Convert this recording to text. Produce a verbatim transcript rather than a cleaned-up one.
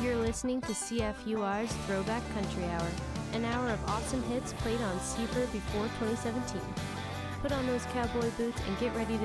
You're listening to C F U R's Throwback Country Hour, an hour of awesome hits played on Seaver before twenty seventeen. Put on those cowboy boots and get ready to